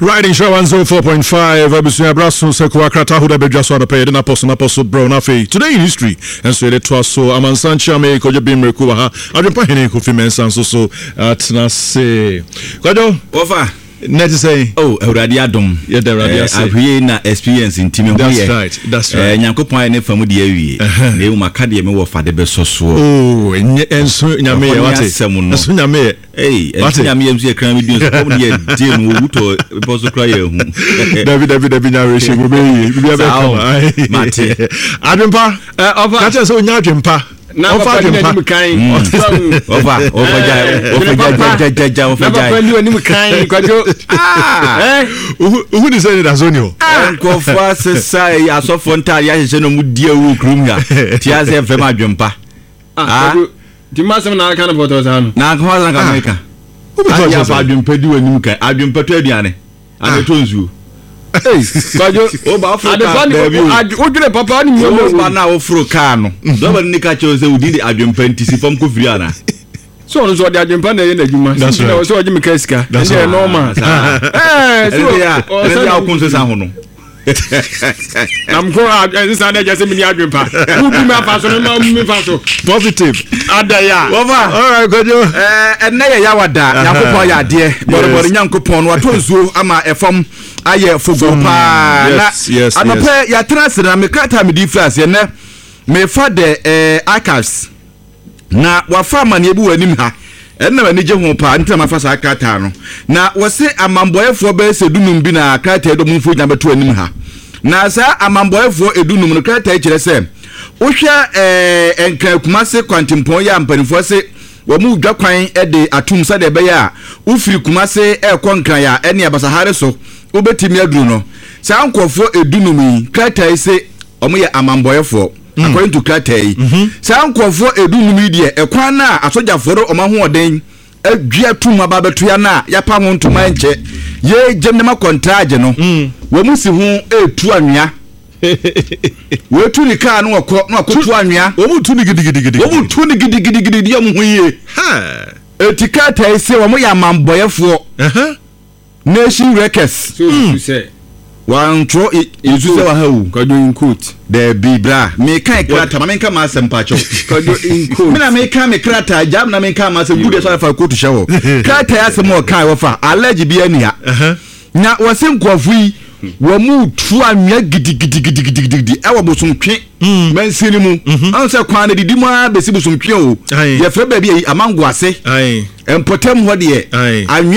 Riding show 104.5 Abusuya Brasso Sekwa Krata Huda Bejaso na pay na apostle bro na fe. Today in history and so let to so Amansancha me ko je bimre ku ha. Adwempa hene ko fi mensan so atna se. Kwado over net say oh Awurade adom yeah the radio say ahwe na experience intimi ho ye that's right Nyankopon ne famu de awie na emu maka de me wo fade be soso oh enso nyame ye wate enso nyame enso nyame ye mse kran mi di so kom de de no wuto be so kra ye hu David nyare she go be yi bi be come mate adwempa over kache so nya adwempa na papa ni mu kan over ni mu kan kwajo who ni say that zonio ko fa sai asofo ntari ya hye no mu dia wu krum ya tia se fem adwempa di masem na kan photos anu na ko na ka meka ya fa adwempa di wani mu kan adwempa to aduane abeto nzu kwajo o ba Africa o dure papa ni mo ba na o fro car no do ba ni ka che o se udi de adwempa ntisi fam ko firi ana so no so de adwempa na ye na djuma so o ji me kasika e normal so ya o kun se san ho no am ko sa na just me ni adwempa u bi me afa so no me fa so positive adaya over all right kwajo na ye ya wada Yakopon ya de boro Nyankopon no ato nsuo ama efam aye fogo pa na anope ya trase na me krata me di France ne me fa de archives na wafa mane bi wanim ha enna mani je ho pa ntama fa sa krata no na wose amamboyefo be sedunum bi na krata do mumfo nya beto anim ha na sa amamboyefo edunum no krata kire se wohwa enka kumase kwantimpon ya ampanifo se wamu dwa kwan de atum sa de be ya ufiri kumase konkan ya ene abasahare so obetimi aduru no sa nkofo edunum yi krata ise omo ye amamboyefo according to krata yi sa nkofo edunum yi de ekwan na asojaforo omahoden adua tum ababeto ya na ya pa ho ntoma nche ye jemne ma contract no wamu si ho etu anwea we tu ni car no akotu anwea wamu tu ni gidigidi dia mu hoye ha etikata ise wamu ya amamboyefo nation records so say one tro isu se wa hawu kwado in quote the bibra me kan krata ma me kan ma asem pacho kwado in quote me na me kan me krata jam na me kan ma asem gude so fa quote shawo krata ya asem o kan wo fa allergy bi ania na wose nkwofu yi wamu tu anwea gidigidi ewo bosomtwe mansini mu anse kwan na didi mu a besi bosomtwe o ye fra ba bi amango ase empotem ho de